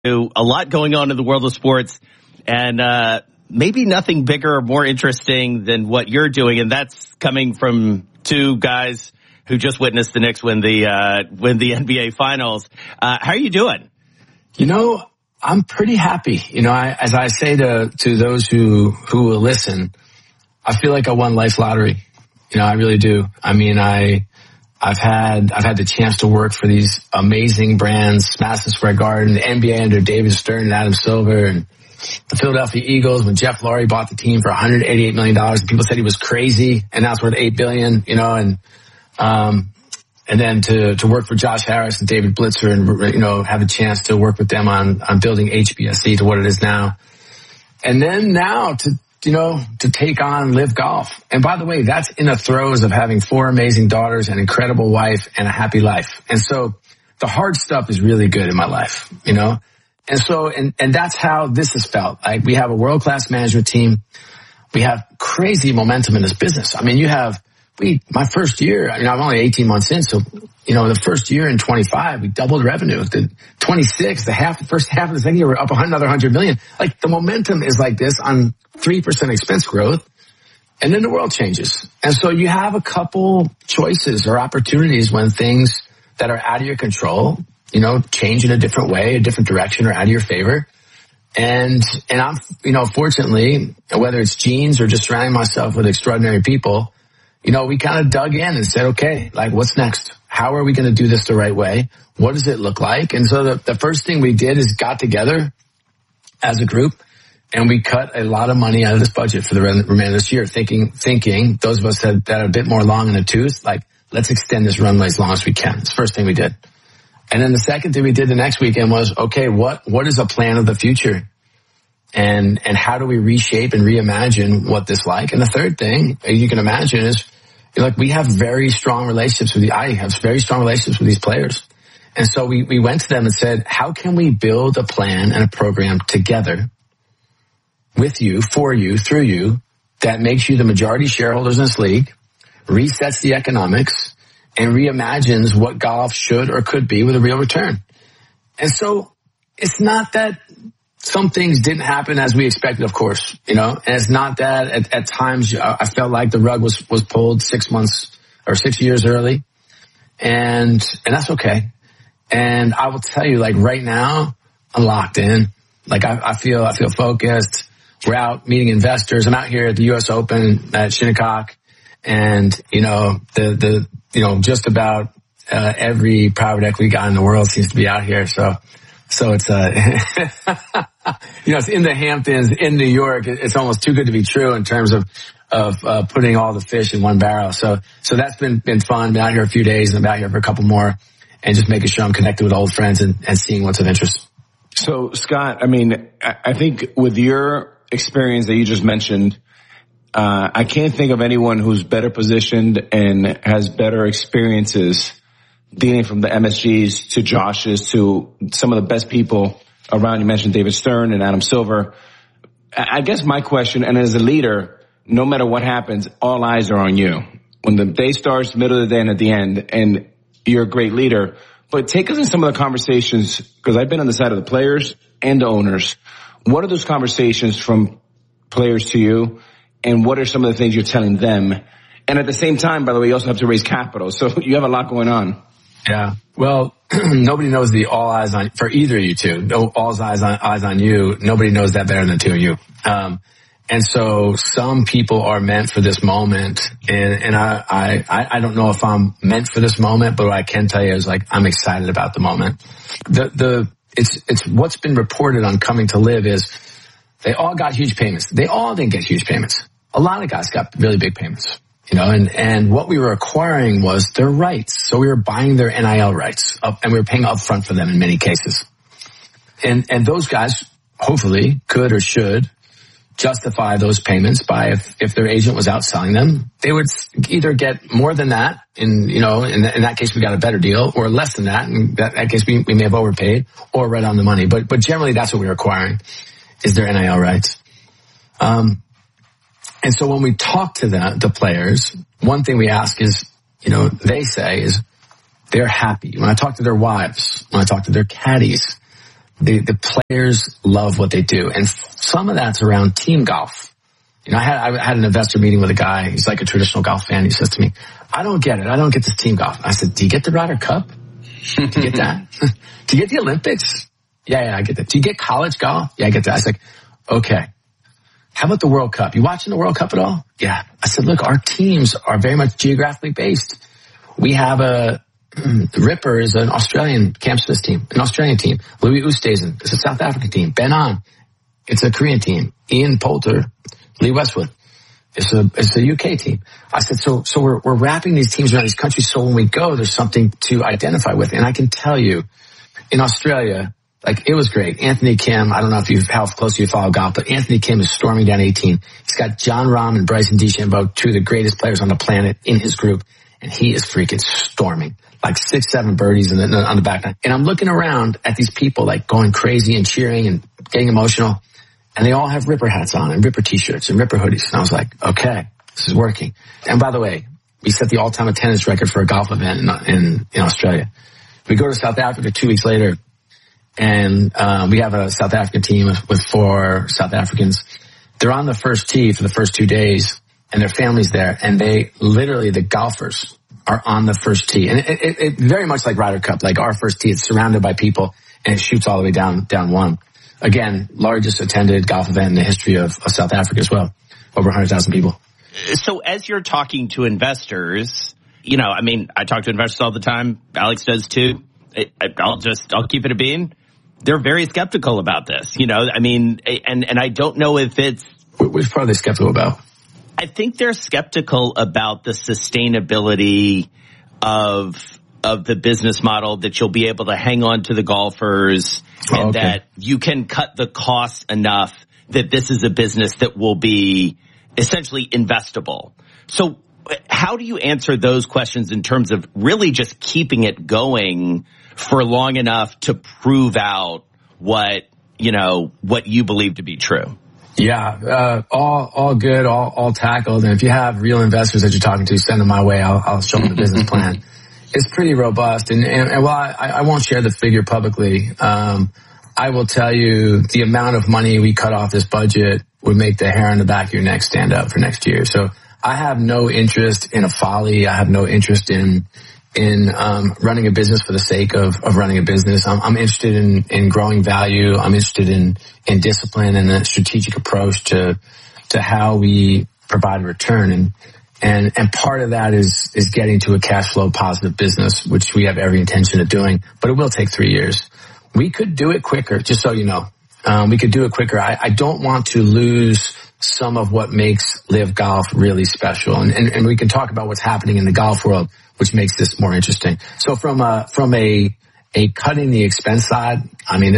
A lot going on in the world of sports, and maybe nothing bigger or more interesting than what you're doing, and that's coming from two guys who just witnessed the Knicks win the NBA Finals. How are you doing? You know, I'm pretty happy. You know, as I say to those who will listen, I feel like I won life's lottery. You know, I really do. I mean, I've had the chance to work for these amazing brands, Madison Square Garden, the NBA under David Stern and Adam Silver, and the Philadelphia Eagles when Jeff Lurie bought the team for $188 million. And people said he was crazy, and now it's worth $8 billion, you know, and then to work for Josh Harris and David Blitzer and, you know, have a chance to work with them on building HBSC to what it is now. And then now to take on Live Golf. And by the way, that's in the throes of having 4 amazing daughters, an incredible wife, and a happy life. And so the hard stuff is really good in my life, you know? And so, and that's how this has felt. Like, we have a world-class management team. We have crazy momentum in this business. I mean, my first year, I mean, I'm only 18 months in. So, you know, the first year in 25, we doubled revenue. The 26, the first half of the second year, we're up another $100 million. Like, the momentum is like this on 3% expense growth, and then the world changes. And so you have a couple choices or opportunities when things that are out of your control, you know, change in a different way, a different direction, or out of your favor. And I'm, you know, fortunately, whether it's genes or just surrounding myself with extraordinary people, you know, we kind of dug in and said, okay, like, what's next? How are we going to do this the right way? What does it look like? And so the first thing we did is got together as a group, and we cut a lot of money out of this budget for the remainder of this year, thinking those of us that are a bit more long in the tooth, like, let's extend this runway as long as we can. It's the first thing we did. And then the second thing we did the next weekend was, okay, what is a plan of the future? And how do we reshape and reimagine what this like? And the third thing you can imagine is, like, we have very strong relationships I have very strong relationships with these players. And so we went to them and said, how can we build a plan and a program together with you, for you, through you, that makes you the majority shareholders in this league, resets the economics, and reimagines what golf should or could be with a real return? And so it's not that some things didn't happen as we expected, of course, you know, and it's not that at times I felt like the rug was pulled 6 months or 6 years early, and that's okay. And I will tell you, like, right now, I'm locked in. Like, I feel focused. We're out meeting investors. I'm out here at the U.S. Open at Shinnecock, and, you know, just about every private equity guy in the world seems to be out here. So it's you know, it's in the Hamptons, in New York. It's almost too good to be true in terms of putting all the fish in one barrel. So that's been fun. Been out here a few days, and I'm out here for a couple more, and just making sure I'm connected with old friends and seeing what's of interest. So, Scott, I mean, I think with your experience that you just mentioned, I can't think of anyone who's better positioned and has better experiences dealing from the MSGs to Josh's to some of the best people around. You mentioned David Stern and Adam Silver. I guess my question, and as a leader, no matter what happens, all eyes are on you. When the day starts, middle of the day, and at the end, and you're a great leader. But take us in some of the conversations, because I've been on the side of the players and the owners. What are those conversations from players to you, and what are some of the things you're telling them? And at the same time, by the way, you also have to raise capital, so you have a lot going on. Yeah. Well, nobody knows the all eyes on, for either of you two. All eyes on you. Nobody knows that better than the two of you. And so some people are meant for this moment, and I don't know if I'm meant for this moment, but what I can tell you is, like, I'm excited about the moment. It's what's been reported on Coming to Live is they all got huge payments. They all didn't get huge payments. A lot of guys got really big payments. You know, and what we were acquiring was their rights. So we were buying their NIL rights up, and we were paying upfront for them in many cases. And those guys hopefully could or should justify those payments by if their agent was out selling them, they would either get more than that, in that case we got a better deal, or less than that, in that case we may have overpaid, or right on the money. But generally that's what we were acquiring, is their NIL rights. And so when we talk to the players, one thing we ask is, they say is they're happy. When I talk to their wives, when I talk to their caddies, the players love what they do. And some of that's around team golf. You know, I had an investor meeting with a guy. He's like a traditional golf fan. He says to me, I don't get it. I don't get this team golf. I said, do you get the Ryder Cup? Do you get that? Do you get the Olympics? Yeah, I get that. Do you get college golf? Yeah, I get that. I was like, okay. How about the World Cup? You watching the World Cup at all? Yeah. I said, look, our teams are very much geographically based. We have Ripper is an Australian Cam Smith team, an Australian team. Louis Oosthuizen is a South African team. Ben An, it's a Korean team. Ian Poulter, Lee Westwood, it's a UK team. I said, so we're wrapping these teams around these countries. So when we go, there's something to identify with. And I can tell you, in Australia, like, it was great. Anthony Kim, I don't know how closely you follow golf, but Anthony Kim is storming down 18. He's got Jon Rahm and Bryson DeChambeau, two of the greatest players on the planet, in his group. And he is freaking storming, like 6-7 birdies on the back nine. And I'm looking around at these people, like, going crazy and cheering and getting emotional. And they all have Ripper hats on and Ripper t-shirts and Ripper hoodies. And I was like, okay, this is working. And by the way, we set the all-time attendance record for a golf event in Australia. We go to South Africa 2 weeks later. And we have a South African team with 4 South Africans. They're on the first tee for the first 2 days, and their family's there. And they literally, the golfers are on the first tee. And it very much like Ryder Cup, like our first tee, it's surrounded by people, and it shoots all the way down one. Again, largest attended golf event in the history of South Africa as well. Over 100,000 people. So as you're talking to investors, you know, I mean, I talk to investors all the time. Alex does too. I'll keep it a bean. They're very skeptical about this, you know, I mean, and I don't know if it's... Which part are they skeptical about? I think they're skeptical about the sustainability of the business model, that you'll be able to hang on to the golfers and that you can cut the costs enough that this is a business that will be essentially investable. So how do you answer those questions in terms of really just keeping it going for long enough to prove out what you believe to be true? Yeah, all good, all tackled. And if you have real investors that you're talking to, send them my way. I'll show them the business plan. It's pretty robust. And while I won't share the figure publicly, I will tell you the amount of money we cut off this budget would make the hair on the back of your neck stand up for next year. So I have no interest in a folly. I have no interest in running a business for the sake of running a business. I'm interested in growing value. I'm interested in discipline and a strategic approach to how we provide a return. And part of that is getting to a cash flow positive business, which we have every intention of doing, but it will take 3 years. We could do it quicker, just so you know. We could do it quicker. I don't want to lose some of what makes LIV Golf really special. And we can talk about what's happening in the golf world, which makes this more interesting. So from a cutting the expense side, I mean,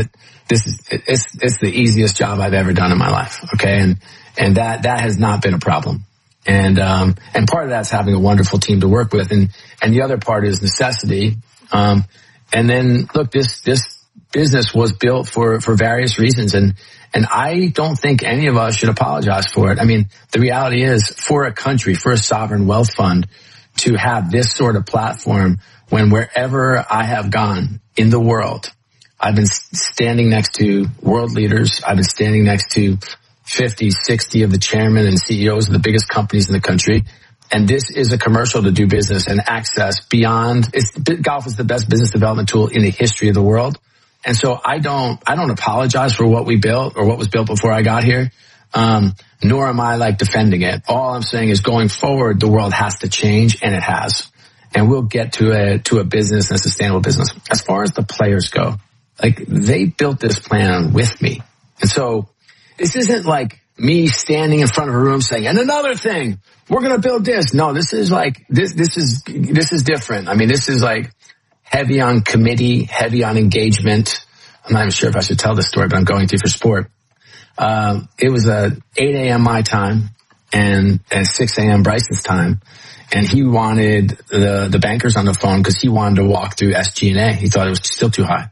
it's the easiest job I've ever done in my life. Okay. And that has not been a problem. And part of that's having a wonderful team to work with. And the other part is necessity. And then look, this business was built for various reasons. And I don't think any of us should apologize for it. I mean, the reality is, for a country, for a sovereign wealth fund to have this sort of platform, when wherever I have gone in the world, I've been standing next to world leaders. I've been standing next to 50, 60 of the chairmen and CEOs of the biggest companies in the country. And this is a commercial to do business and access beyond. Golf is the best business development tool in the history of the world. And so I don't apologize for what we built or what was built before I got here. Nor am I like defending it. All I'm saying is, going forward, the world has to change, and it has. And we'll get to a business and a sustainable business. As far as the players go, like, they built this plan with me. And so this isn't like me standing in front of a room saying, and another thing, we're going to build this. No, this is like, this is different. I mean, this is like heavy on committee, heavy on engagement. I'm not even sure if I should tell this story, but I'm going to for sport. It was 8 a.m. my time and 6 a.m. Bryson's time. And he wanted the bankers on the phone because he wanted to walk through SG&A. He thought it was still too high.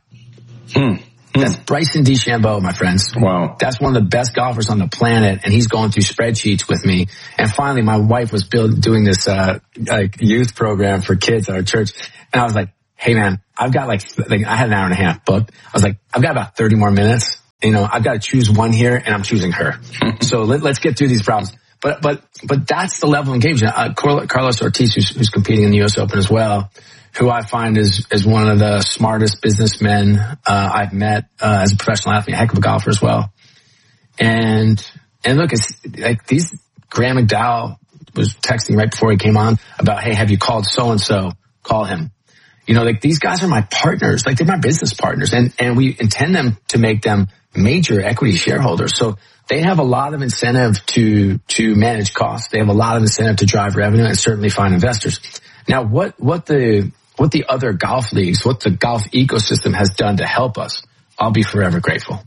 That's Bryson DeChambeau, my friends. Wow. That's one of the best golfers on the planet, and he's going through spreadsheets with me. And finally, my wife was doing this like youth program for kids at our church, and I was like, hey man, I've got like I had an hour and a half booked. I was like, I've got about 30 more minutes. You know, I've got to choose one here and I'm choosing her. So let's get through these problems. But that's the level of engagement. Carlos Ortiz, who's competing in the US Open as well, who I find is one of the smartest businessmen, I've met, as a professional athlete, a heck of a golfer as well. And look, it's like Graham McDowell was texting right before he came on about, hey, have you called so-and-so? Call him. You know, like these guys are my partners, like they're my business partners and we intend them to make them major equity shareholders. So they have a lot of incentive to manage costs. They have a lot of incentive to drive revenue and certainly find investors. Now, what the other golf leagues, what the golf ecosystem has done to help us, I'll be forever grateful.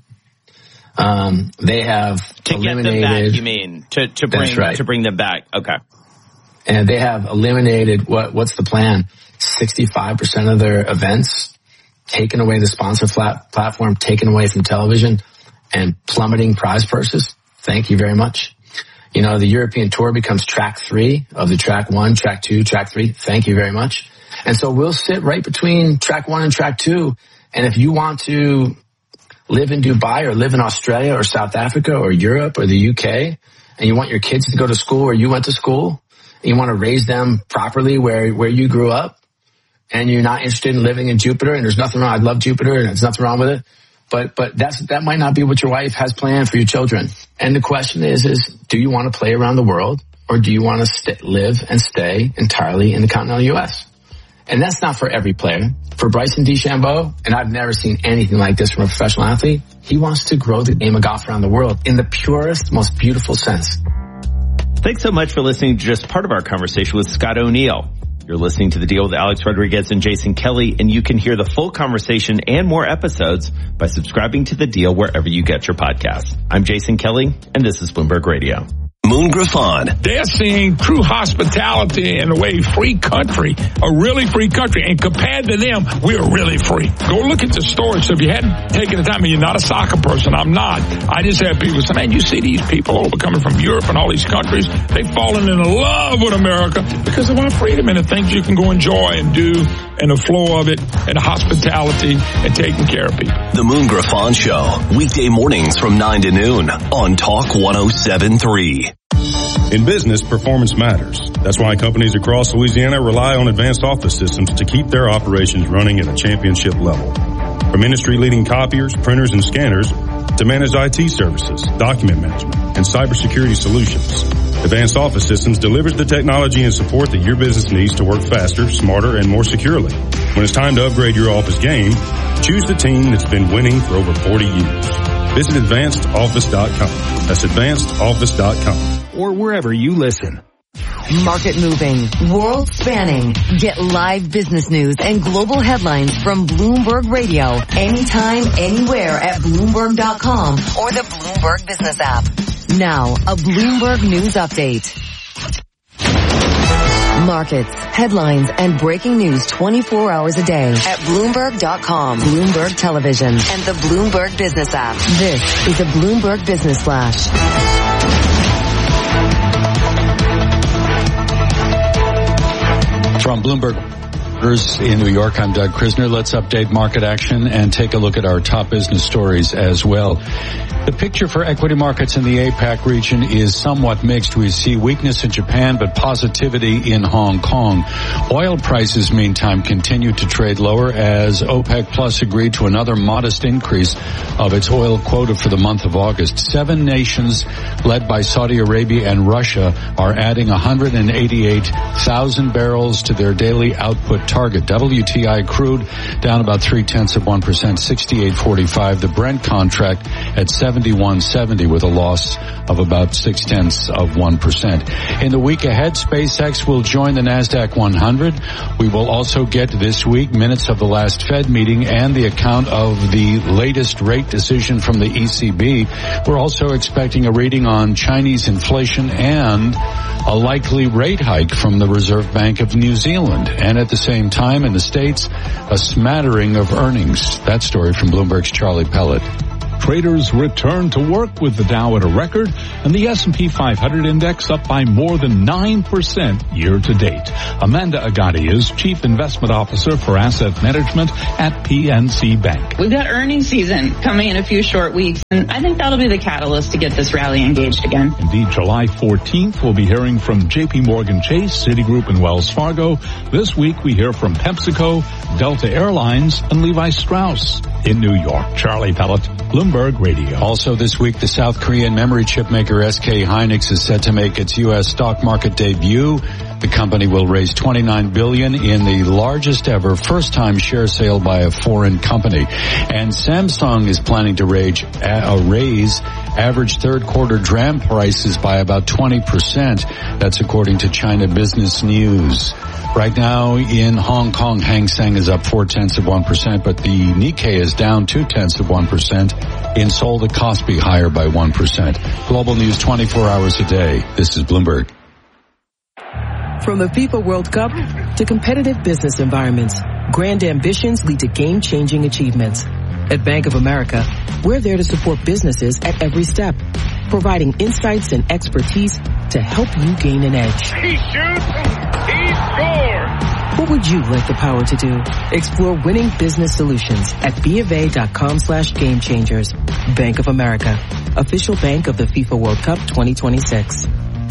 They have to eliminated, get them back, you mean, to bring them back. Okay. And they have eliminated what's the plan? 65% of their events, taken away the sponsor platform, taken away from television, and plummeting prize purses. Thank you very much. You know, the European Tour becomes track 3 of the track 1, track 2, track 3. Thank you very much. And so we'll sit right between track 1 and track 2. And if you want to live in Dubai or live in Australia or South Africa or Europe or the UK, and you want your kids to go to school where you went to school, and you want to raise them properly where you grew up, and you're not interested in living in Jupiter, and there's nothing wrong. I love Jupiter, and there's nothing wrong with it. But that might not be what your wife has planned for your children. And the question is do you want to play around the world, or do you want to live and stay entirely in the continental U.S.? And that's not for every player. For Bryson DeChambeau, and I've never seen anything like this from a professional athlete, he wants to grow the game of golf around the world in the purest, most beautiful sense. Thanks so much for listening to just part of our conversation with Scott O'Neill. You're listening to The Deal with Alex Rodriguez and Jason Kelly, and you can hear the full conversation and more episodes by subscribing to The Deal wherever you get your podcasts. I'm Jason Kelly, and this is Bloomberg Radio. Moon Griffon. They're seeing true hospitality in a way, free country, a really free country. And compared to them, we're really free. Go look at the stores. So if you hadn't taken the time, and you're not a soccer person, I'm not. I just have people say, man, you see these people over coming from Europe and all these countries. They've fallen in love with America because they want freedom and the things you can go enjoy and do and the flow of it and the hospitality and taking care of people. The Moon Griffon Show, weekday mornings from 9 to noon on Talk 107.3. In business, performance matters. That's why companies across Louisiana rely on Advanced Office Systems to keep their operations running at a championship level. From industry-leading copiers, printers, and scanners to managed IT services, document management, and cybersecurity solutions, Advanced Office Systems delivers the technology and support that your business needs to work faster, smarter, and more securely. When it's time to upgrade your office game, choose the team that's been winning for over 40 years. Visit AdvancedOffice.com. That's AdvancedOffice.com. Or wherever you listen. Market moving, world spanning. Get live business news and global headlines from Bloomberg Radio anytime, anywhere at Bloomberg.com or the Bloomberg Business app. Now, a Bloomberg News Update. Markets, headlines, and breaking news 24 hours a day at Bloomberg.com, Bloomberg Television, and the Bloomberg Business app. This is a Bloomberg Business Flash. From Bloomberg in New York, I'm Doug Krisner. Let's update market action and take a look at our top business stories as well. The picture for equity markets in the APAC region is somewhat mixed. We see weakness in Japan, but positivity in Hong Kong. Oil prices, meantime, continue to trade lower as OPEC Plus agreed to another modest increase of its oil quota for the month of August. 7 nations, led by Saudi Arabia and Russia, are adding 188,000 barrels to their daily output target. WTI crude down about 0.3%, 68.45. The Brent contract at 71.70 with a loss of about 0.6%. In the week ahead, SpaceX will join the NASDAQ 100. We will also get this week minutes of the last Fed meeting and the account of the latest rate decision from the ECB. We're also expecting a reading on Chinese inflation and a likely rate hike from the Reserve Bank of New Zealand. And at the same time, in the States, a smattering of earnings. That story from Bloomberg's Charlie Pellet. Traders return to work with the Dow at a record and the S&P 500 index up by more than 9% year to date. Amanda Agati is Chief Investment Officer for Asset Management at PNC Bank. We've got earnings season coming in a few short weeks, and I think that'll be the catalyst to get this rally engaged again. Indeed, July 14th, we'll be hearing from J.P. Morgan Chase, Citigroup, and Wells Fargo. This week, we hear from PepsiCo, Delta Airlines, and Levi Strauss. In New York, Charlie Pellet, Bloomberg Radio. Also this week, the South Korean memory chip maker SK Hynix is set to make its U.S. stock market debut. The company will raise $29 billion in the largest ever first-time share sale by a foreign company. And Samsung is planning to raise average third-quarter DRAM prices by about 20%. That's according to China Business News. Right now in Hong Kong, Hang Seng is up 0.4%, but the Nikkei is down 0.2%. In Seoul, the Kospi higher by 1%. Global news 24 hours a day. This is Bloomberg. From the FIFA World Cup to competitive business environments, grand ambitions lead to game-changing achievements. At Bank of America, we're there to support businesses at every step, providing insights and expertise to help you gain an edge. He shoots, he scores! What would you like the power to do? Explore winning business solutions at BofA.com/game changers. Bank of America, official bank of the FIFA World Cup 2026.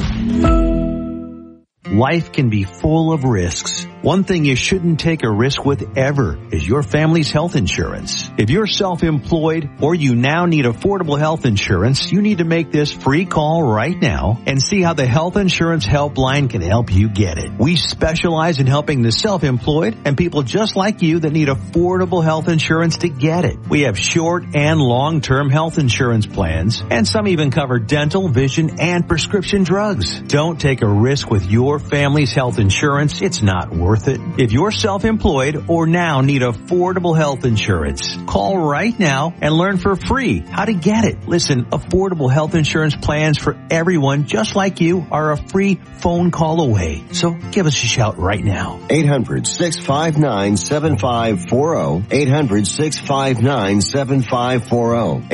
Life can be full of risks. One thing you shouldn't take a risk with ever is your family's health insurance. If you're self-employed or you now need affordable health insurance, you need to make this free call right now and see how the Health Insurance Helpline can help you get it. We specialize in helping the self-employed and people just like you that need affordable health insurance to get it. We have short and long-term health insurance plans, and some even cover dental, vision, and prescription drugs. Don't take a risk with your family's health insurance. It's not worth it. If you're self-employed or now need affordable health insurance, call right now and learn for free how to get it. Listen, affordable health insurance plans for everyone just like you are a free phone call away. So give us a shout right now. 800-659-7540. 800-659-7540.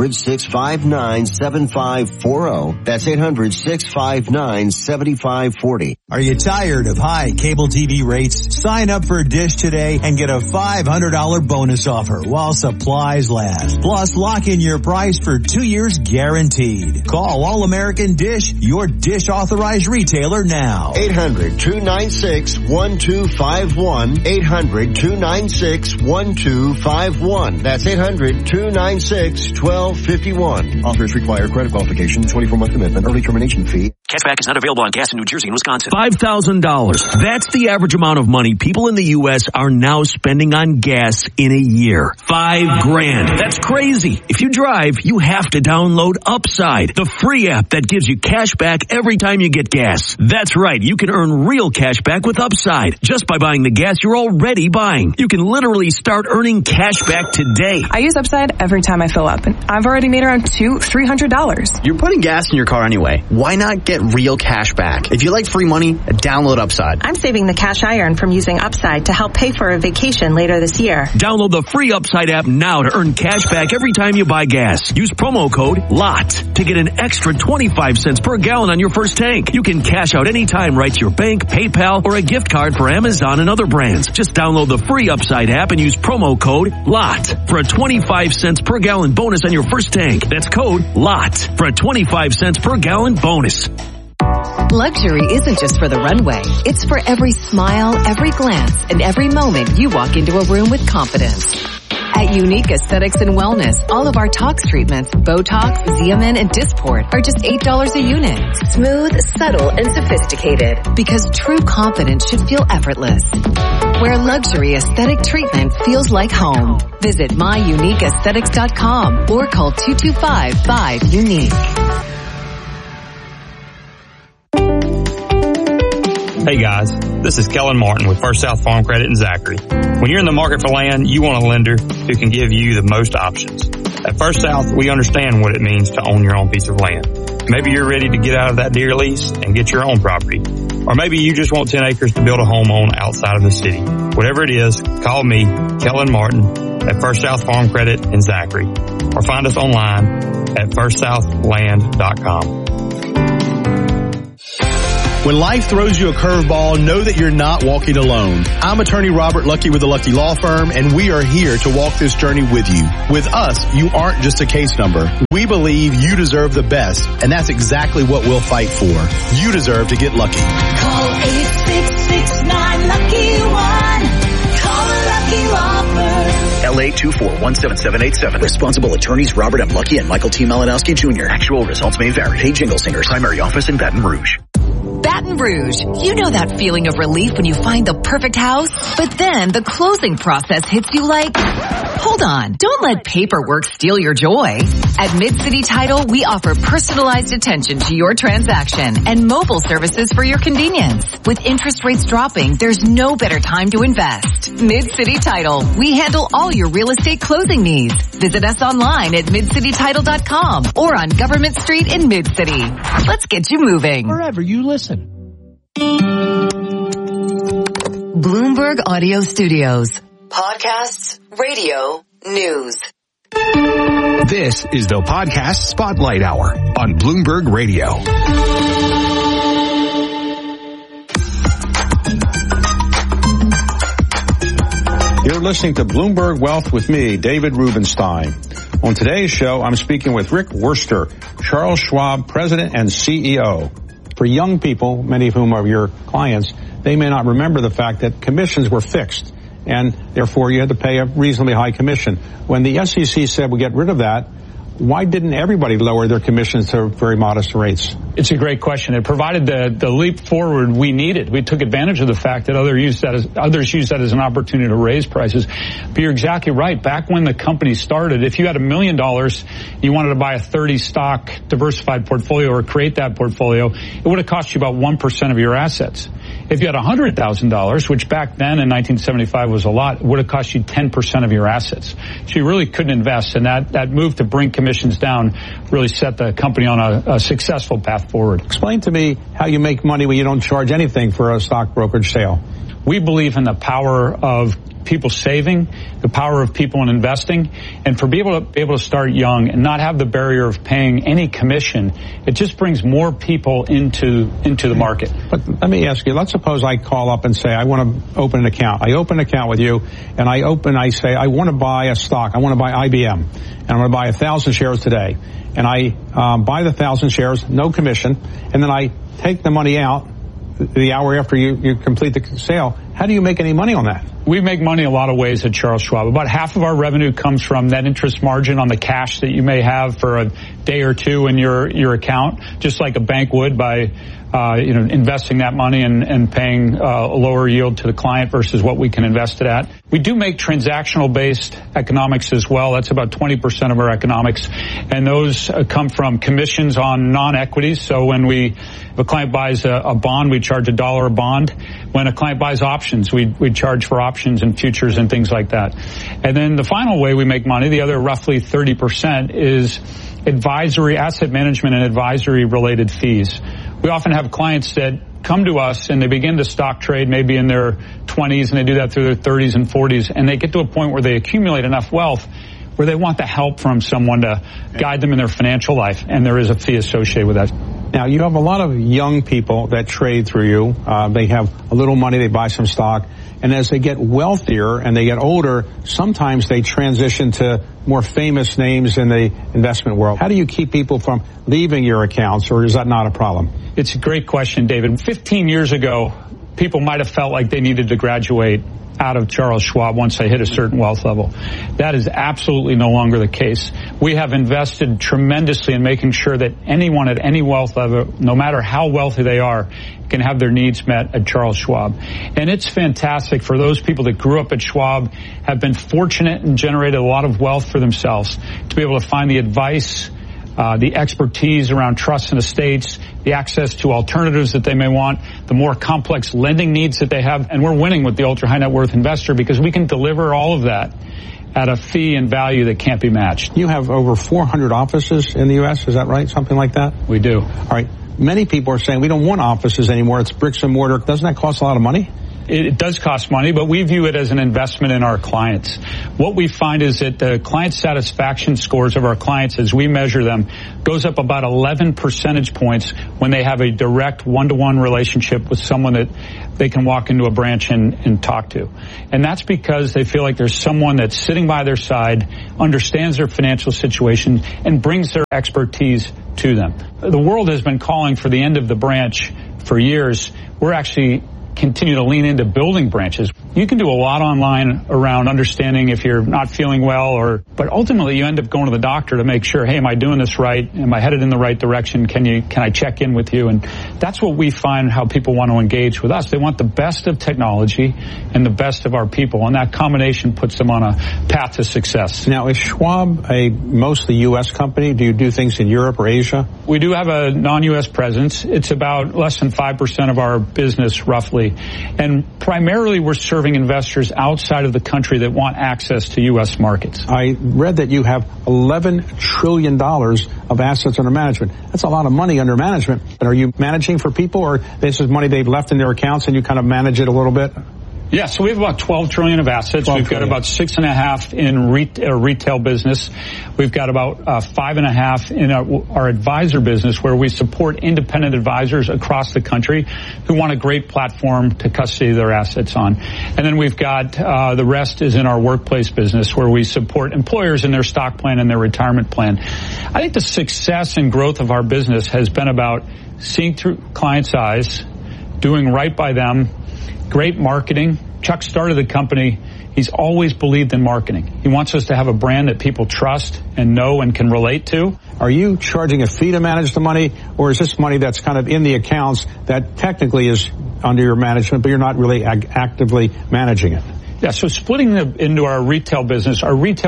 800-659-7540. That's 800-659-7540. Are you tired of high cable TV rates? Sign up for Dish today and get a $500 bonus offer while supplies last. Plus, lock in your price for 2 years guaranteed. Call All American Dish, your Dish authorized retailer now. 800-296-1251. 800-296-1251. That's 800-296-1251. Offers require credit qualification, 24-month commitment, early termination fee. Cashback is not available on gas in New Jersey and Wisconsin. $5,000. That's the average amount of money people in the U.S. are now spending on gas in a year. $5,000. That's crazy. If you drive, you have to download Upside, the free app that gives you cash back every time you get gas. That's right. You can earn real cash back with Upside just by buying the gas you're already buying. You can literally start earning cash back today. I use Upside every time I fill up, and I've already made around $300. You're putting gas in your car anyway. Why not get real cash back? If you like free money, download Upside. I'm saving the cash I earn from using Upside to help pay for a vacation later this year. Download the free Upside app now to earn cash back every time you buy gas. Use promo code LOT to get an extra 25 cents per gallon on your first tank. You can cash out anytime right to your bank, PayPal, or a gift card for Amazon and other brands. Just download the free Upside app and use promo code LOT for a 25 cents per gallon bonus on your first tank. That's code LOT for a 25 cents per gallon bonus. Luxury isn't just for the runway. It's for every smile, every glance, and every moment you walk into a room with confidence. At Unique Aesthetics and Wellness, all of our tox treatments, Botox, Xeomin, and Dysport are just $8 a unit. Smooth, subtle, and sophisticated. Because true confidence should feel effortless. Where luxury aesthetic treatment feels like home. Visit myuniqueaesthetics.com or call 225-5UNIQUE. Hey guys, this is Kellen Martin with First South Farm Credit in Zachary. When you're in the market for land, you want a lender who can give you the most options. At First South, we understand what it means to own your own piece of land. Maybe you're ready to get out of that deer lease and get your own property. Or maybe you just want 10 acres to build a home on outside of the city. Whatever it is, call me, Kellen Martin, at First South Farm Credit in Zachary, or find us online at firstsouthland.com. When life throws you a curveball, know that you're not walking alone. I'm attorney Robert Lucky with the Lucky Law Firm, and we are here to walk this journey with you. With us, you aren't just a case number. We believe you deserve the best, and that's exactly what we'll fight for. You deserve to get lucky. Call 866-9-LUCKY-1. Call the Lucky Law Firm. LA 2417787. Responsible attorneys Robert M. Lucky and Michael T. Malinowski Jr. Actual results may vary. Hey, Jingle Singers. Primary office in Baton Rouge. Baton Rouge. You know that feeling of relief when you find the perfect house, but then the closing process hits you like, hold on, don't let paperwork steal your joy. At Mid-City Title, we offer personalized attention to your transaction and mobile services for your convenience. With interest rates dropping, there's no better time to invest. Mid-City Title. We handle all your real estate closing needs. Visit us online at midcitytitle.com or on Government Street in Mid-City. Let's get you moving. Wherever you listen. Bloomberg Audio Studios. Podcasts, radio, news. This is the Podcast Spotlight Hour on Bloomberg Radio. You're listening to Bloomberg Wealth with me, David Rubenstein. On today's show, I'm speaking with Rick Wurster, Charles Schwab President and CEO. For young people, many of whom are your clients, they may not remember the fact that commissions were fixed, and therefore you had to pay a reasonably high commission. When the SEC said we'll get rid of that, why didn't everybody lower their commissions to very modest rates? It's a great question. It provided the leap forward we needed. We took advantage of the fact that others used that as an opportunity to raise prices. But you're exactly right. Back when the company started, if you had $1 million, you wanted to buy a 30 stock diversified portfolio or create that portfolio, it would have cost you about 1% of your assets. If you had $100,000, which back then in 1975 was a lot, it would have cost you 10% of your assets. So you really couldn't invest, and that move to bring commissions down really set the company on a successful path forward. Explain to me how you make money when you don't charge anything for a stock brokerage sale. We believe in the power of people saving, the power of people in investing, and for people to be able to start young and not have the barrier of paying any commission, it just brings more people into the market. But let me ask you, let's suppose I call up and say, I want to open an account. I open an account with you, and I say, I want to buy a stock. I want to buy IBM, and I'm going to buy 1,000 shares today. And I buy the 1,000 shares, no commission, and then I take the money out the hour after you complete the sale. How do you make any money on that? We make money a lot of ways at Charles Schwab. About half of our revenue comes from net interest margin on the cash that you may have for a day or two in your account, just like a bank would by investing that money and paying a lower yield to the client versus what we can invest it at. We do make transactional-based economics as well. That's about 20% of our economics, and those come from commissions on non-equities. So when if a client buys a bond, we charge $1 a bond. When a client buys options, we charge for options and futures and things like that. And then the final way we make money, the other roughly 30%, is advisory, asset management and advisory related fees. We often have clients that come to us and they begin to stock trade maybe in their 20s, and they do that through their 30s and 40s, and they get to a point where they accumulate enough wealth where they want the help from someone to guide them in their financial life, and there is a fee associated with that. Now, you have a lot of young people that trade through you. They have a little money, they buy some stock, and as they get wealthier and they get older, sometimes they transition to more famous names in the investment world. How do you keep people from leaving your accounts, or is that not a problem? It's a great question, David. 15 years ago, people might have felt like they needed to graduate out of Charles Schwab once they hit a certain wealth level. That is absolutely no longer the case. We have invested tremendously in making sure that anyone at any wealth level, no matter how wealthy they are, can have their needs met at Charles Schwab. And it's fantastic for those people that grew up at Schwab, have been fortunate and generated a lot of wealth for themselves, to be able to find the advice, the expertise around trusts and estates, the access to alternatives that they may want, the more complex lending needs that they have. And we're winning with the ultra high net worth investor because we can deliver all of that at a fee and value that can't be matched. You have over 400 offices in the U.S., is that right? Something like that? We do. All right. Many people are saying we don't want offices anymore. It's bricks and mortar. Doesn't that cost a lot of money? It does cost money, but we view it as an investment in our clients. What we find is that the client satisfaction scores of our clients, as we measure them, goes up about 11 percentage points when they have a direct one-to-one relationship with someone that they can walk into a branch and talk to. And that's because they feel like there's someone that's sitting by their side, understands their financial situation, and brings their expertise to them. The world has been calling for the end of the branch for years. We're actually continue to lean into building branches. You can do a lot online around understanding if you're not feeling well, but ultimately you end up going to the doctor to make sure, hey, am I doing this right? Am I headed in the right direction? Can I check in with you? And that's what we find how people want to engage with us. They want the best of technology and the best of our people, and that combination puts them on a path to success. Now, is Schwab a mostly U.S. company? Do you do things in Europe or Asia? We do have a non-U.S. presence. It's about less than 5% of our business, roughly. And primarily we're serving investors outside of the country that want access to U.S. markets. I read that you have $11 trillion of assets under management. That's a lot of money under management. But are you managing for people, or this is money they've left in their accounts and you kind of manage it a little bit? Yeah, so we have about 12 trillion of assets. We've got about 6.5 in retail business. We've got about 5.5 in our advisor business, where we support independent advisors across the country who want a great platform to custody their assets on. And then we've got the rest is in our workplace business, where we support employers in their stock plan and their retirement plan. I think the success and growth of our business has been about seeing through clients' eyes, doing right by them, great marketing. Chuck started the company. He's always believed in marketing. He wants us to have a brand that people trust and know and can relate to. Are you charging a fee to manage the money, or is this money that's kind of in the accounts that technically is under your management, but you're not really actively managing it? Yeah, so splitting into our retail business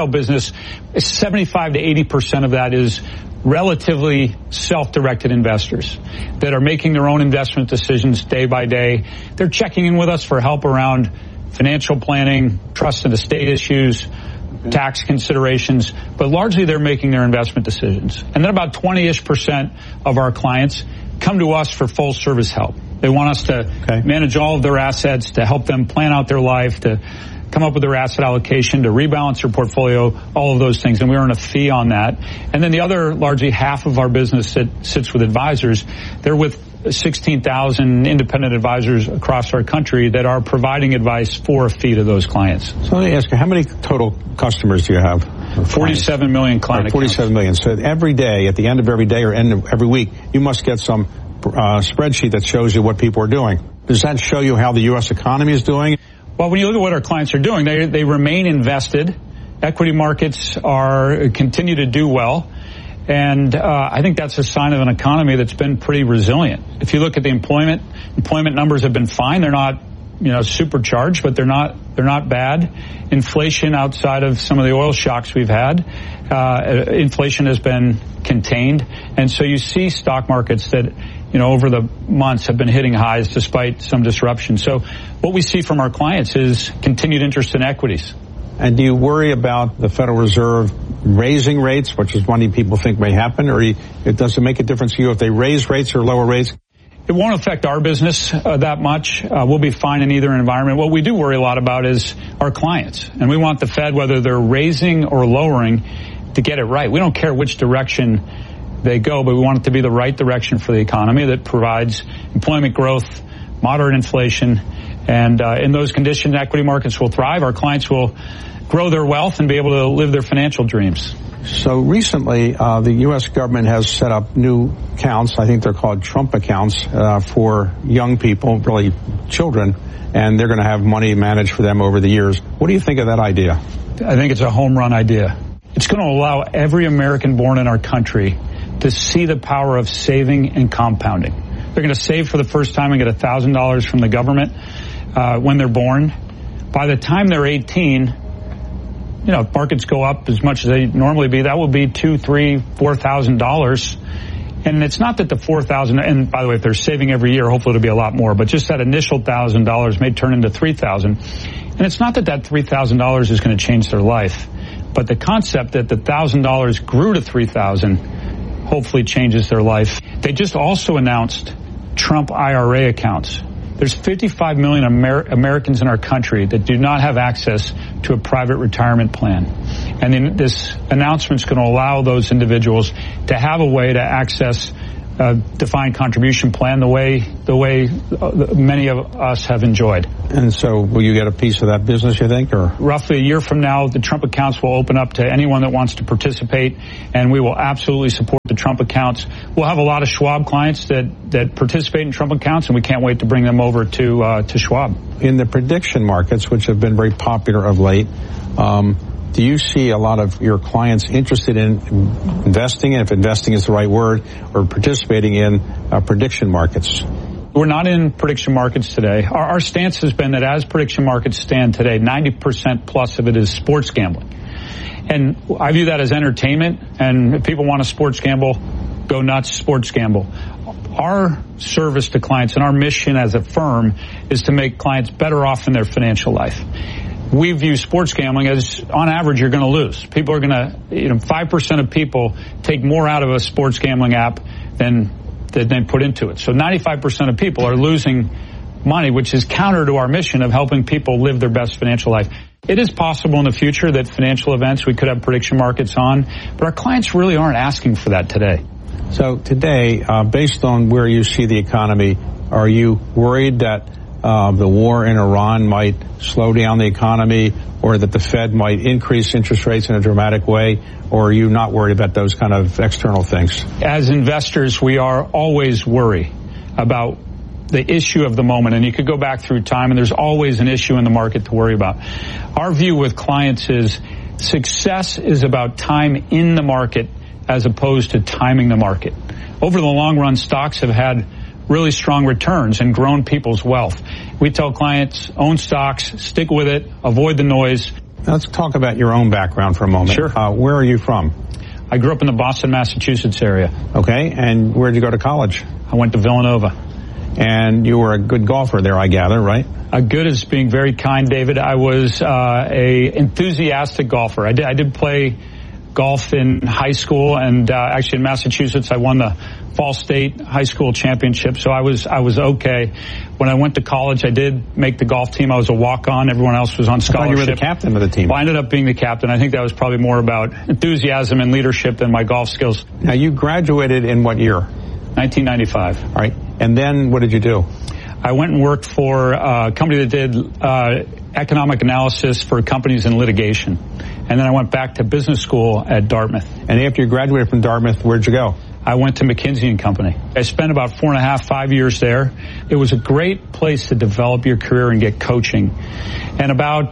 is 75 to 80% of that is relatively self-directed investors that are making their own investment decisions day by day. They're checking in with us for help around financial planning, trust and estate issues, tax considerations, but largely they're making their investment decisions. And then about 20-ish% of our clients come to us for full service help. They want us to manage all of their assets, to help them plan out their life, to come up with their asset allocation, to rebalance their portfolio, all of those things, and we earn a fee on that. And then the other, largely half of our business that sits with advisors, they're with 16,000 independent advisors across our country that are providing advice for a fee to those clients. So let me ask you, how many total customers do you have? 47 million client accounts. 47 million. So every day, at the end of every day or end of every week, you must get some spreadsheet that shows you what people are doing. Does that show you how the U.S. economy is doing? Well, when you look at what our clients are doing, they remain invested. Equity markets continue to do well. And I think that's a sign of an economy that's been pretty resilient. If you look at the employment numbers have been fine. They're not, supercharged, but they're not bad. Inflation, outside of some of the oil shocks we've had, inflation has been contained. And so you see stock markets that, over the months have been hitting highs despite some disruption. So what we see from our clients is continued interest in equities. And do you worry about the Federal Reserve raising rates, which is one thing people think may happen, or does it make a difference to you if they raise rates or lower rates? It won't affect our business that much. We'll be fine in either environment. What we do worry a lot about is our clients. And we want the Fed, whether they're raising or lowering, to get it right. We don't care which direction they go, but we want it to be the right direction for the economy that provides employment growth, moderate inflation, and in those conditions, equity markets will thrive. Our clients will grow their wealth and be able to live their financial dreams. So recently, the U.S. government has set up new accounts. I think they're called Trump accounts for young people, really children, and they're going to have money managed for them over the years. What do you think of that idea? I think it's a home run idea. It's going to allow every American born in our country to see the power of saving and compounding. They're going to save for the first time and get $1,000 from the government when they're born. By the time they're 18, if markets go up as much as they normally be, that will be $2,000, $3,000, $4,000. And it's not that the $4,000, and by the way, if they're saving every year, hopefully it'll be a lot more, but just that initial $1,000 may turn into $3,000. And it's not that $3,000 is going to change their life, but the concept that the $1,000 grew to $3,000 hopefully changes their life. They just also announced Trump IRA accounts. There's 55 million Americans in our country that do not have access to a private retirement plan. And then this announcement is going to allow those individuals to have a way to access a defined contribution plan the way many of us have enjoyed. And so will you get a piece of that business, you think? Or roughly a year from now, the Trump accounts will open up to anyone that wants to participate, and we will absolutely support the Trump accounts. We'll have a lot of Schwab clients that participate in Trump accounts, and we can't wait to bring them over to Schwab. In the prediction markets, which have been very popular of late, do you see a lot of your clients interested in investing, if investing is the right word, or participating in prediction markets? We're not in prediction markets today. Our stance has been that as prediction markets stand today, 90% plus of it is sports gambling. And I view that as entertainment, and if people want to sports gamble, go nuts, sports gamble. Our service to clients and our mission as a firm is to make clients better off in their financial life. We view sports gambling as, on average, you're going to lose. People are going to, 5% of people take more out of a sports gambling app than they put into it. So 95% of people are losing money, which is counter to our mission of helping people live their best financial life. It is possible in the future that financial events we could have prediction markets on, but our clients really aren't asking for that today. So today, based on where you see the economy, are you worried that the war in Iran might slow down the economy, or that the Fed might increase interest rates in a dramatic way, or are you not worried about those kind of external things? As investors, we are always worried about the issue of the moment, and you could go back through time, and there's always an issue in the market to worry about. Our view with clients is success is about time in the market as opposed to timing the market. Over the long run, stocks have had really strong returns and grown people's wealth. We tell clients, own stocks, stick with it, avoid the noise. Let's talk about your own background for a moment. Sure. Where are you from? I grew up in the Boston, Massachusetts area. Okay, and where did you go to college? I went to Villanova. And you were a good golfer there, I gather, right? Good is being very kind, David. I was a enthusiastic golfer. I did play golf in high school, and actually in Massachusetts I won the Fall State High School Championship, so I was okay. When I went to college, I did make the golf team. I was a walk-on. Everyone else was on scholarship. I thought you were the captain of the team. Well, I ended up being the captain. I think that was probably more about enthusiasm and leadership than my golf skills. Now, you graduated in what year? 1995. All right. And then what did you do? I went and worked for a company that did economic analysis for companies in litigation. And then I went back to business school at Dartmouth. And after you graduated from Dartmouth, where'd you go? I went to McKinsey & Company. I spent about 4.5 years there. It was a great place to develop your career and get coaching. And about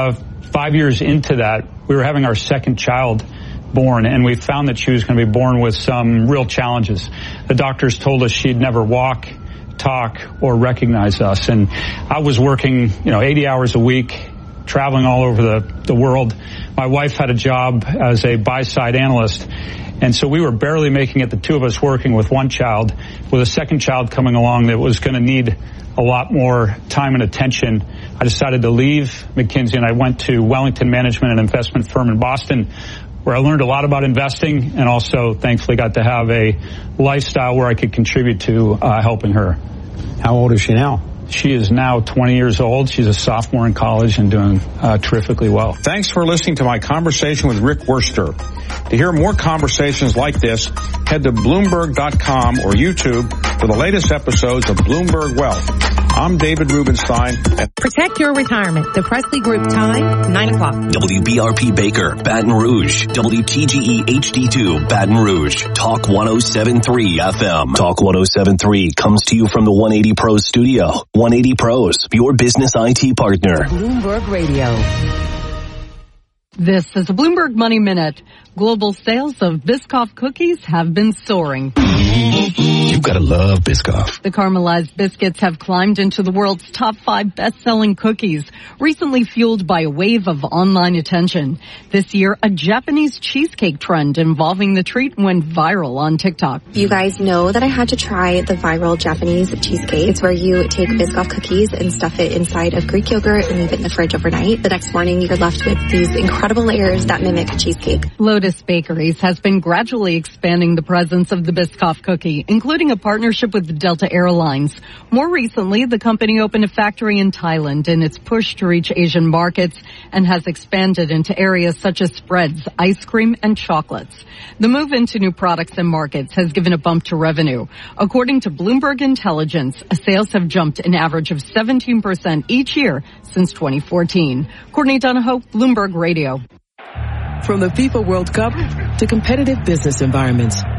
5 years into that, we were having our second child born, and we found that she was going to be born with some real challenges. The doctors told us she'd never walk, talk, or recognize us. And I was working, 80 hours a week, traveling all over the world. My wife had a job as a buy-side analyst. And so we were barely making it, the two of us working with one child, with a second child coming along that was going to need a lot more time and attention. I decided to leave McKinsey, and I went to Wellington Management, an investment firm in Boston, where I learned a lot about investing and also thankfully got to have a lifestyle where I could contribute to helping her. How old is she now? She is now 20 years old. She's a sophomore in college and doing terrifically well. Thanks for listening to my conversation with Rick Wurster. To hear more conversations like this, head to Bloomberg.com or YouTube for the latest episodes of Bloomberg Wealth. I'm David Rubenstein. Protect your retirement. The Presley Group time, 9 o'clock. WBRP Baker, Baton Rouge. WTGE HD2, Baton Rouge. Talk 107.3 FM. Talk 107.3 comes to you from the 180 Pros studio. 180 Pros, your business IT partner. Bloomberg Radio. This is a Bloomberg Money Minute. Global sales of Biscoff cookies have been soaring. You gotta love Biscoff. The caramelized biscuits have climbed into the world's top 5 best-selling cookies, recently fueled by a wave of online attention. This year, a Japanese cheesecake trend involving the treat went viral on TikTok. You guys know that I had to try the viral Japanese cheesecake. It's where you take Biscoff cookies and stuff it inside of Greek yogurt and leave it in the fridge overnight. The next morning, you're left with these incredible layers that mimic cheesecake. Lotus Bakeries has been gradually expanding the presence of the Biscoff cookie, including including a partnership with Delta Airlines. More recently, the company opened a factory in Thailand in its push to reach Asian markets and has expanded into areas such as spreads, ice cream, and chocolates. The move into new products and markets has given a bump to revenue. According to Bloomberg Intelligence, sales have jumped an average of 17% each year since 2014. Courtney Donahoe, Bloomberg Radio. From the FIFA World Cup to competitive business environments,